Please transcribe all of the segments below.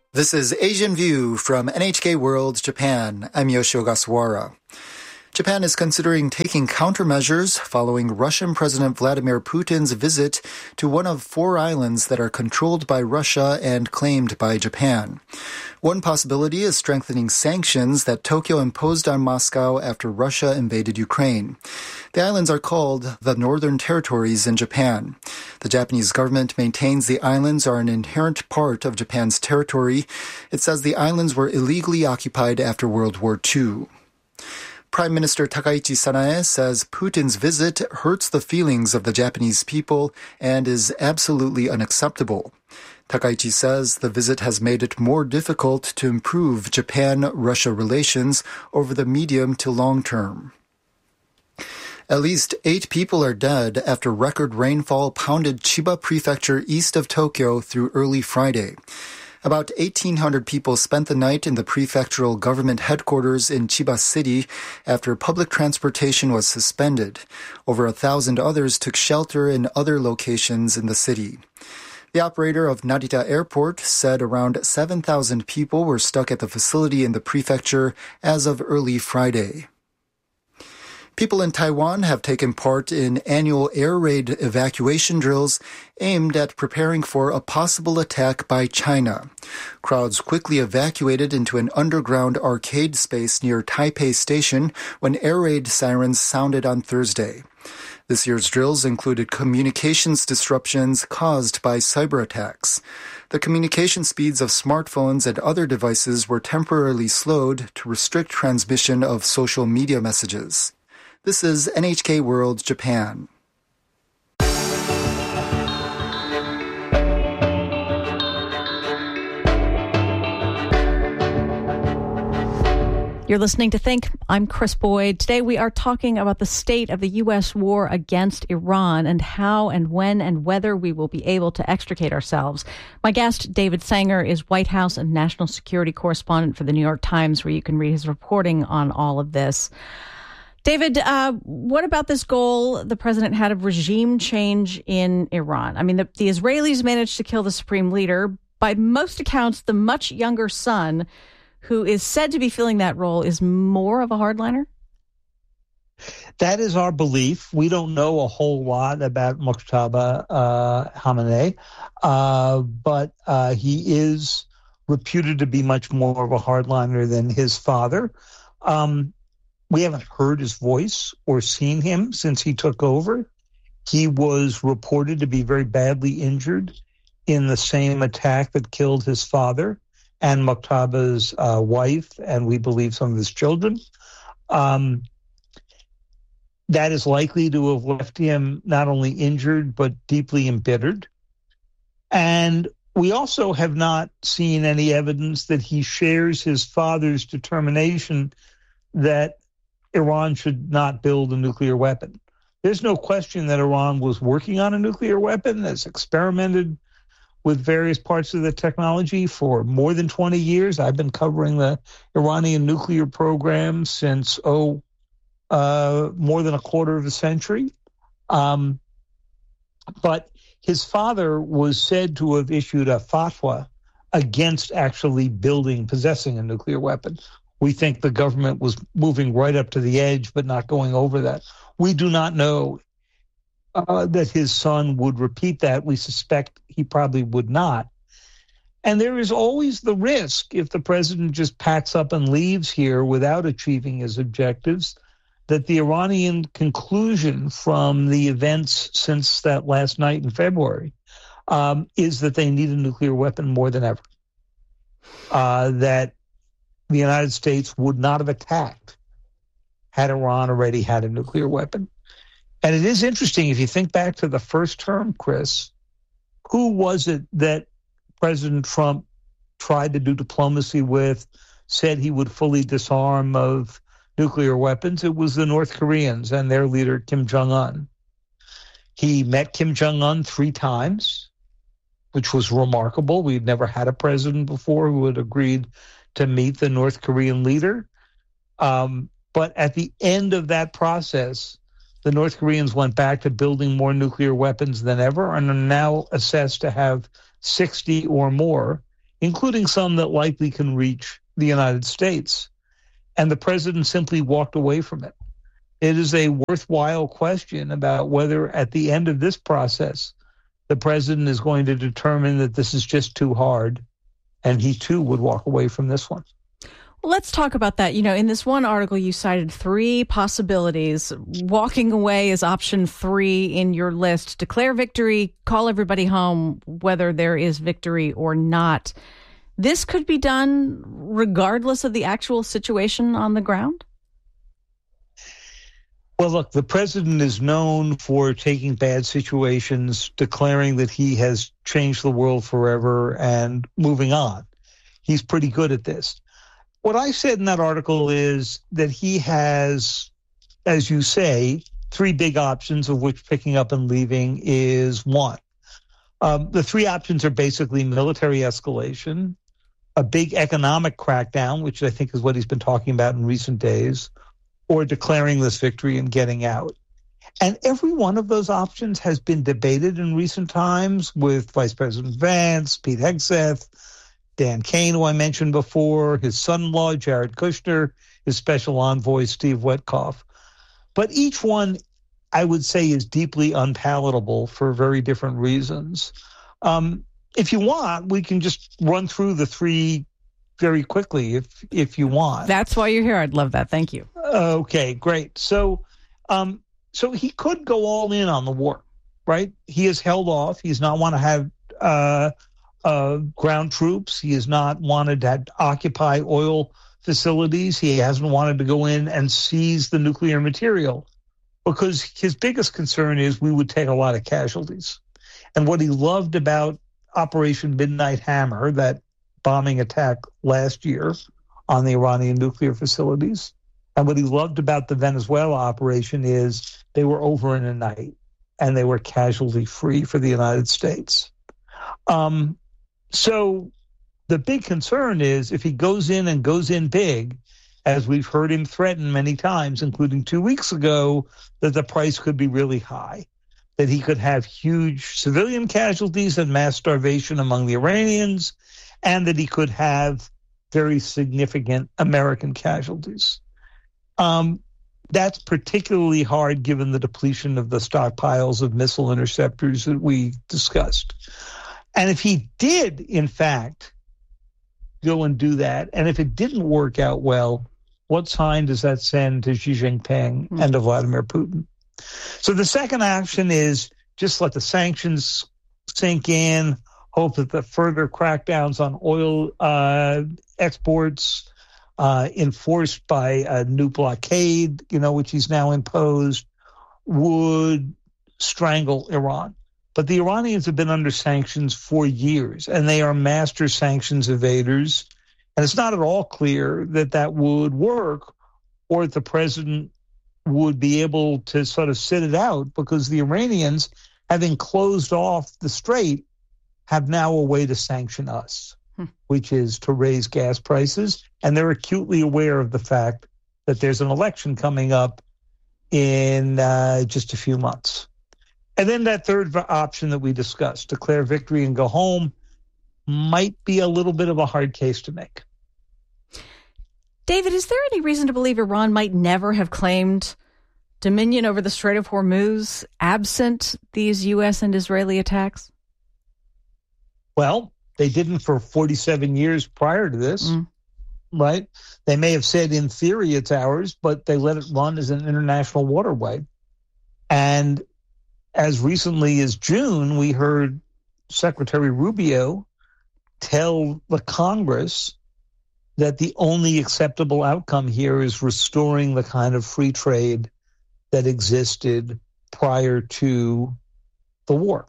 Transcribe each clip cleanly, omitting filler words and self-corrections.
This is Asian View from NHK World Japan. I'm Yoshio Ogasawara. Japan is considering taking countermeasures following Russian President Vladimir Putin's visit to one of 4 islands that are controlled by Russia and claimed by Japan. One possibility is strengthening sanctions that Tokyo imposed on Moscow after Russia invaded Ukraine. The islands are called the Northern Territories in Japan. The Japanese government maintains the islands are an inherent part of Japan's territory. It says the islands were illegally occupied after World War II. Prime Minister Takaichi Sanae says Putin's visit hurts the feelings of the Japanese people and is absolutely unacceptable. Takaichi says the visit has made it more difficult to improve Japan-Russia relations over the medium to long term. At least 8 people are dead after record rainfall pounded Chiba Prefecture east of Tokyo through early Friday. About 1,800 people spent the night in the prefectural government headquarters in Chiba City after public transportation was suspended. Over 1,000 others took shelter in other locations in the city. The operator of Narita Airport said around 7,000 people were stuck at the facility in the prefecture as of early Friday. People in Taiwan have taken part in annual air raid evacuation drills aimed at preparing for a possible attack by China. Crowds quickly evacuated into an underground arcade space near Taipei Station when air raid sirens sounded on Thursday. This year's drills included communications disruptions caused by cyber attacks. The communication speeds of smartphones and other devices were temporarily slowed to restrict transmission of social media messages. This is NHK World Japan. You're listening to Think. I'm Chris Boyd. Today we are talking about the state of the U.S. war against Iran and how and when and whether we will be able to extricate ourselves. My guest, David Sanger, is White House and national security correspondent for the New York Times, where you can read his reporting on all of this. David, what about this goal the president had of regime change in Iran? I mean, the Israelis managed to kill the supreme leader. By most accounts, the much younger son, who is said to be filling that role, is more of a hardliner? That is our belief. We don't know a whole lot about Mojtaba Khamenei, but he is reputed to be much more of a hardliner than his father. We haven't heard his voice or seen him since he took over. He was reported to be very badly injured in the same attack that killed his father and Mojtaba's wife, and we believe some of his children. That is likely to have left him not only injured, but deeply embittered. And we also have not seen any evidence that he shares his father's determination that Iran should not build a nuclear weapon. There's no question that Iran was working on a nuclear weapon, has experimented with various parts of the technology for more than 20 years. I've been covering the Iranian nuclear program since, more than a quarter of a century. But his father was said to have issued a fatwa against actually possessing a nuclear weapon. We think the government was moving right up to the edge, but not going over that. We do not know that his son would repeat that. We suspect he probably would not. And there is always the risk, if the president just packs up and leaves here without achieving his objectives, that the Iranian conclusion from the events since that last night in February is that they need a nuclear weapon more than ever. That the United States would not have attacked had Iran already had a nuclear weapon. And it is interesting, if you think back to the first term, Chris, who was it that President Trump tried to do diplomacy with, said he would fully disarm of nuclear weapons? It was the North Koreans and their leader, Kim Jong-un. He met Kim Jong-un 3 times, which was remarkable. We'd never had a president before who had agreed to meet the North Korean leader. But at the end of that process, the North Koreans went back to building more nuclear weapons than ever and are now assessed to have 60 or more, including some that likely can reach the United States. And the president simply walked away from it. It is a worthwhile question about whether at the end of this process, the president is going to determine that this is just too hard, and he too would walk away from this one. Well, let's talk about that. You know, in this one article, you cited 3 possibilities. Walking away is option 3 in your list. Declare victory, call everybody home, whether there is victory or not. This could be done regardless of the actual situation on the ground? Well, look, the president is known for taking bad situations, declaring that he has changed the world forever, and moving on. He's pretty good at this. What I said in that article is that he has, as you say, 3 big options, of which picking up and leaving is one. The 3 options are basically military escalation, a big economic crackdown, which I think is what he's been talking about in recent days, or declaring this victory and getting out. And every one of those options has been debated in recent times with Vice President Vance, Pete Hegseth, Dan Kane, who I mentioned before, his son-in-law, Jared Kushner, his special envoy, Steve Witkoff. But each one, I would say, is deeply unpalatable for very different reasons. If you want, we can just run through the 3 very quickly if you want. That's why you're here. I'd love that. Thank you. Okay, great. So he could go all in on the war, right? He has held off. He does not want to have ground troops. He has not wanted to occupy oil facilities. He hasn't wanted to go in and seize the nuclear material because his biggest concern is we would take a lot of casualties. And what he loved about Operation Midnight Hammer, that bombing attack last year on the Iranian nuclear facilities, and what he loved about the Venezuela operation is they were over in a night and they were casualty-free for the United States. So the big concern is if he goes in and goes in big, as we've heard him threaten many times, including 2 weeks ago, that the price could be really high, that he could have huge civilian casualties and mass starvation among the Iranians, and that he could have very significant American casualties. That's particularly hard given the depletion of the stockpiles of missile interceptors that we discussed. And if he did, in fact, go and do that, and if it didn't work out well, what sign does that send to Xi Jinping and to Vladimir Putin? So the second option is just let the sanctions sink in, hope that the further crackdowns on oil exports enforced by a new blockade, which he's now imposed, would strangle Iran. But the Iranians have been under sanctions for years, and they are master sanctions evaders. And it's not at all clear that that would work or that the president would be able to sort of sit it out, because the Iranians, having closed off the strait, have now a way to sanction us, which is to raise gas prices. And they're acutely aware of the fact that there's an election coming up in just a few months. And then that third option that we discussed, declare victory and go home, might be a little bit of a hard case to make. David, is there any reason to believe Iran might never have claimed dominion over the Strait of Hormuz absent these U.S. and Israeli attacks? Well, they didn't for 47 years prior to this, right? They may have said in theory it's ours, but they let it run as an international waterway. And as recently as June, we heard Secretary Rubio tell the Congress that the only acceptable outcome here is restoring the kind of free trade that existed prior to the war.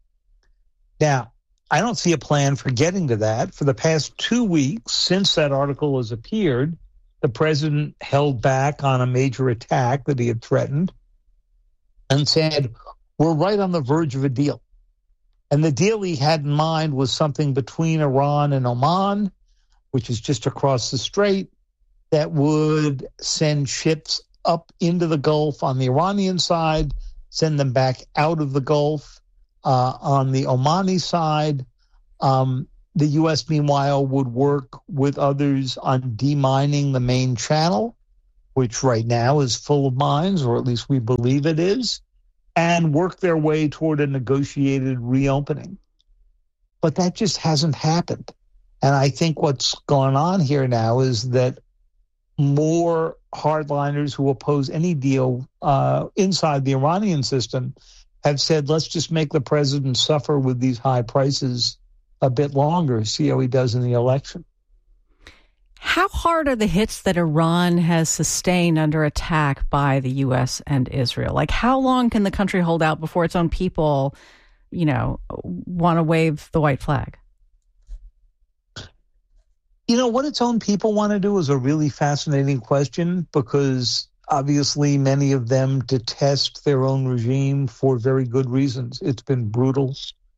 Now, I don't see a plan for getting to that. For the past 2 weeks, since that article has appeared, the president held back on a major attack that he had threatened and said, we're right on the verge of a deal. And the deal he had in mind was something between Iran and Oman, which is just across the strait, that would send ships up into the Gulf on the Iranian side, send them back out of the Gulf on the Omani side, The U.S., meanwhile, would work with others on demining the main channel, which right now is full of mines, or at least we believe it is, and work their way toward a negotiated reopening. But that just hasn't happened. And I think what's gone on here now is that more hardliners who oppose any deal inside the Iranian system have said, let's just make the president suffer with these high prices a bit longer, see how he does in the election. How hard are the hits that Iran has sustained under attack by the U.S. and Israel? Like, how long can the country hold out before its own people, want to wave the white flag? What its own people want to do is a really fascinating question, because obviously many of them detest their own regime for very good reasons. It's been brutal.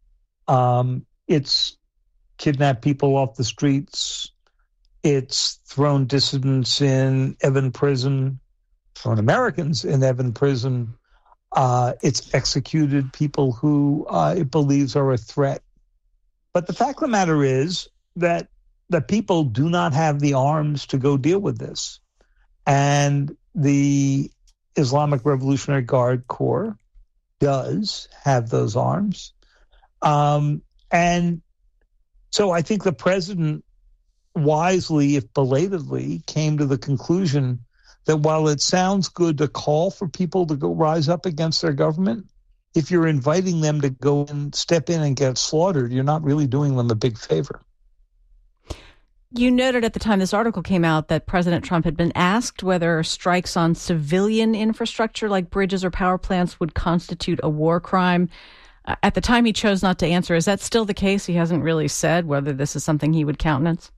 It's kidnapped people off the streets. It's thrown dissidents in Evin prison, thrown Americans in Evin prison. It's executed people who it believes are a threat. But the fact of the matter is that the people do not have the arms to go deal with this. And the Islamic Revolutionary Guard Corps does have those arms. And so I think the president wisely, if belatedly, came to the conclusion that while it sounds good to call for people to go rise up against their government, if you're inviting them to go and step in and get slaughtered, you're not really doing them a big favor. You noted at the time this article came out that President Trump had been asked whether strikes on civilian infrastructure like bridges or power plants would constitute a war crime. At the time, he chose not to answer. Is that still the case? He hasn't really said whether this is something he would countenance?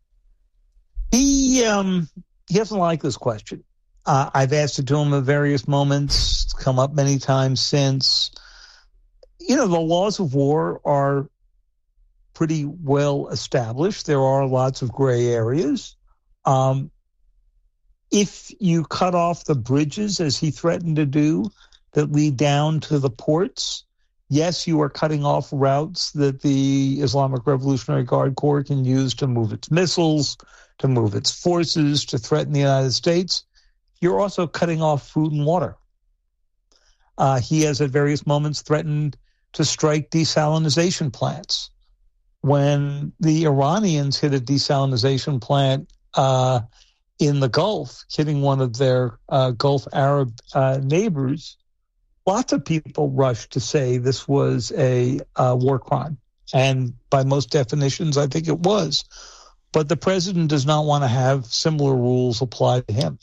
He doesn't like this question. I've asked it to him at various moments. It's come up many times since. The laws of war are pretty well established. There are lots of gray areas. If you cut off the bridges, as he threatened to do, that lead down to the ports, yes, you are cutting off routes that the Islamic Revolutionary Guard Corps can use to move its missiles, to move its forces, to threaten the United States. You're also cutting off food and water. He has at various moments threatened to strike desalinization plants. When the Iranians hit a desalinization plant in the Gulf, hitting one of their Gulf Arab neighbors, lots of people rushed to say this was a war crime. And by most definitions, I think it was. But the president does not want to have similar rules applied to him.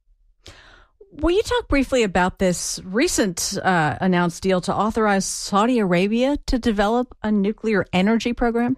Will you talk briefly about this recent announced deal to authorize Saudi Arabia to develop a nuclear energy program?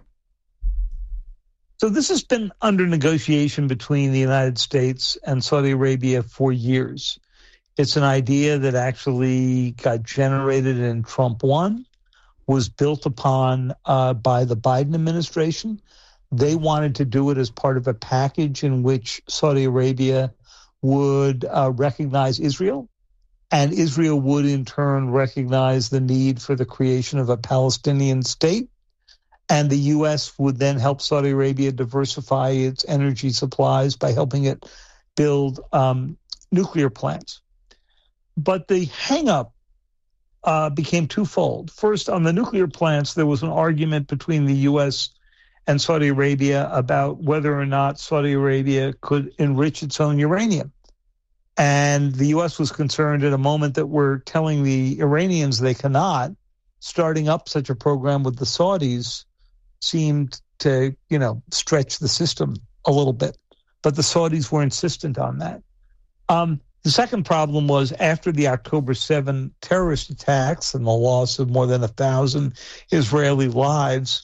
So this has been under negotiation between the United States and Saudi Arabia for years. It's an idea that actually got generated in Trump 1, was built upon by the Biden administration. They wanted to do it as part of a package in which Saudi Arabia would recognize Israel, and Israel would in turn recognize the need for the creation of a Palestinian state, and the U.S. would then help Saudi Arabia diversify its energy supplies by helping it build nuclear plants. But the hang-up became twofold. First, on the nuclear plants, there was an argument between the U.S. and Saudi Arabia about whether or not Saudi Arabia could enrich its own uranium. And the U.S. was concerned at a moment that we're telling the Iranians they cannot, starting up such a program with the Saudis seemed to, stretch the system a little bit. But the Saudis were insistent on that. The second problem was after the October 7 terrorist attacks and the loss of more than 1,000 Israeli lives,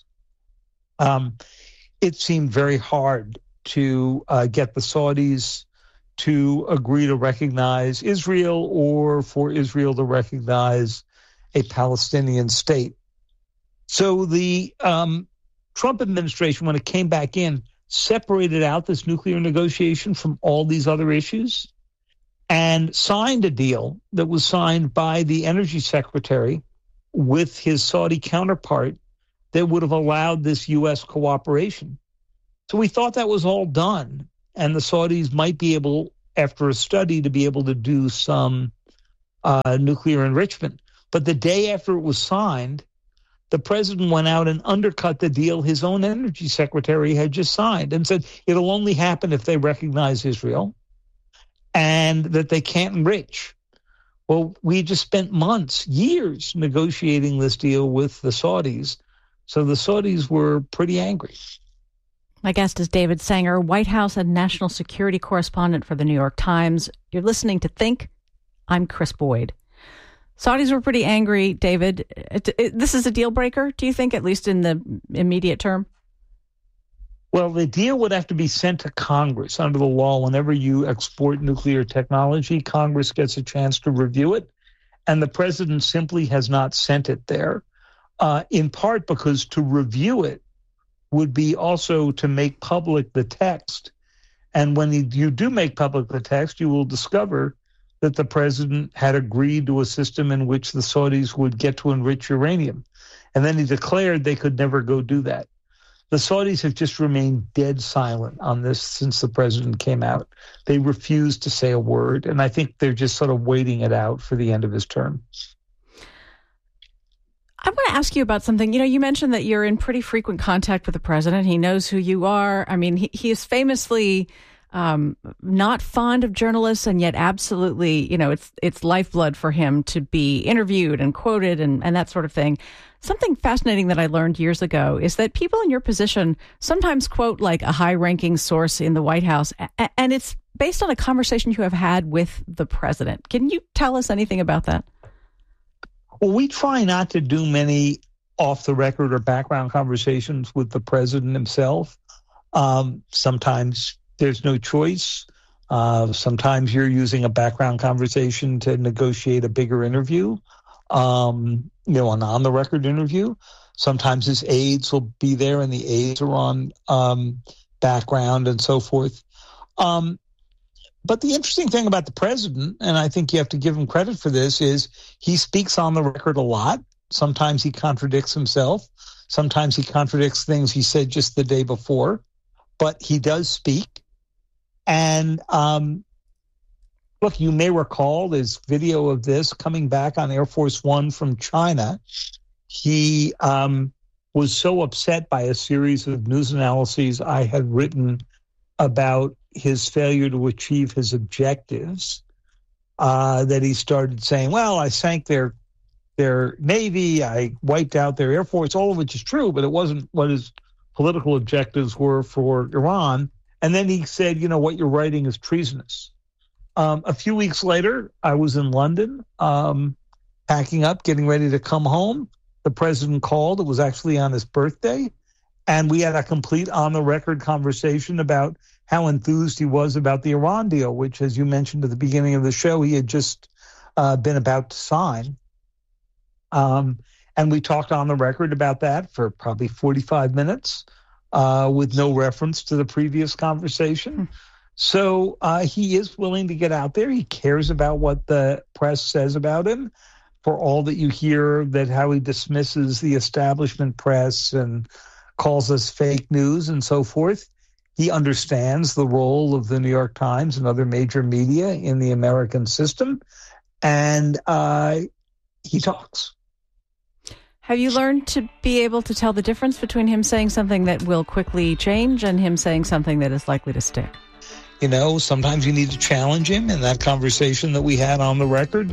it seemed very hard to get the Saudis to agree to recognize Israel or for Israel to recognize a Palestinian state. So the Trump administration, when it came back in, separated out this nuclear negotiation from all these other issues and signed a deal that was signed by the energy secretary with his Saudi counterpart that would have allowed this U.S. cooperation. So we thought that was all done, and the Saudis might be able, after a study, to be able to do some nuclear enrichment. But the day after it was signed, the president went out and undercut the deal his own energy secretary had just signed and said it'll only happen if they recognize Israel and that they can't enrich. Well, we just spent months, years negotiating this deal with the Saudis. So the Saudis were pretty angry. My guest is David Sanger, White House and national security correspondent for the New York Times. You're listening to Think. I'm Chris Boyd. Saudis were pretty angry, David. This is a deal breaker, do you think, at least in the immediate term? Well, the deal would have to be sent to Congress under the law. Whenever you export nuclear technology, Congress gets a chance to review it, and the president simply has not sent it there, in part because to review it would be also to make public the text. And when you do make public the text, you will discover that the president had agreed to a system in which the Saudis would get to enrich uranium. And then he declared they could never go do that. The Saudis have just remained dead silent on this since the president came out. They refused to say a word, and I think they're just sort of waiting it out for the end of his term. I want to ask you about something. You know, you mentioned that you're in pretty frequent contact with the president. He knows who you are. I mean, he is famously not fond of journalists, and yet absolutely, you know, it's lifeblood for him to be interviewed and quoted and that sort of thing. Something fascinating that I learned years ago is that people in your position sometimes quote like a high-ranking source in the White House, and it's based on a conversation you have had with the president. Can you tell us anything about that? Well, we try not to do many off-the-record or background conversations with the president himself. Sometimes there's no choice. Sometimes you're using a background conversation to negotiate a bigger interview, an on-the-record interview. Sometimes his aides will be there, and the aides are on background and so forth. But the interesting thing about the president, and I think you have to give him credit for this, is he speaks on the record a lot. Sometimes he contradicts himself. Sometimes he contradicts things he said just the day before. But he does speak. And look, you may recall there's video of this coming back on Air Force One from China. He was so upset by a series of news analyses I had written about his failure to achieve his objectives that he started saying, well, I sank their Navy, I wiped out their Air Force, all of which is true, but it wasn't what his political objectives were for Iran. And then he said, you know, what you're writing is treasonous. A few weeks later, I was in London, packing up, getting ready to come home. The president called. It was actually on his birthday. And we had a complete on-the-record conversation about how enthused he was about the Iran deal, which, as you mentioned at the beginning of the show, he had just been about to sign. And we talked on the record about that for probably 45 minutes with no reference to the previous conversation. So he is willing to get out there. He cares about what the press says about him. For all that you hear that how he dismisses the establishment press and calls us fake news and so forth, he understands the role of the New York Times and other major media in the American system, and he talks. Have you learned to be able to tell the difference between him saying something that will quickly change and him saying something that is likely to stick? You know, sometimes you need to challenge him. In that conversation that we had on the record,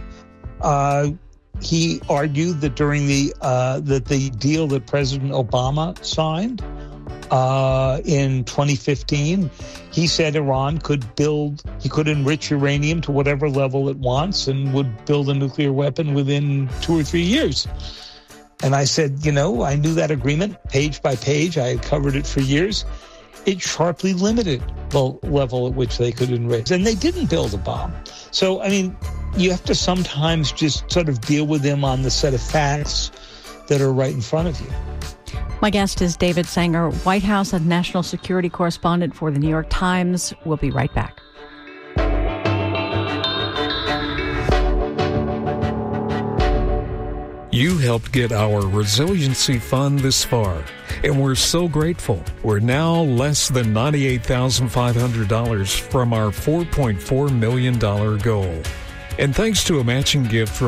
he argued that during the deal that President Obama signed in 2015, he said Iran could enrich uranium to whatever level it wants and would build a nuclear weapon within 2 or 3 years. And I said, you know, I knew that agreement page by page. I had covered it for years. It sharply limited the level at which they could enrich. And they didn't build a bomb. So, I mean, you have to sometimes just sort of deal with them on the set of facts that are right in front of you. My guest is David Sanger, White House and national security correspondent for the New York Times. We'll be right back. You helped get our resiliency fund this far, and we're so grateful. We're now less than $98,500 from our $4.4 million goal. And thanks to a matching gift from